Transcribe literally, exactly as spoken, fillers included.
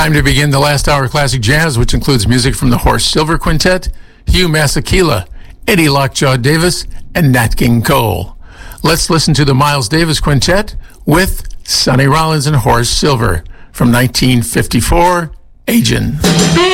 Time to begin the last hour classic jazz, which includes music from the Horace Silver Quintet, Hugh Masekela, Eddie Lockjaw Davis, and Nat King Cole. Let's listen to the Miles Davis Quintet with Sonny Rollins and Horace Silver from nineteen fifty-four, Agin'.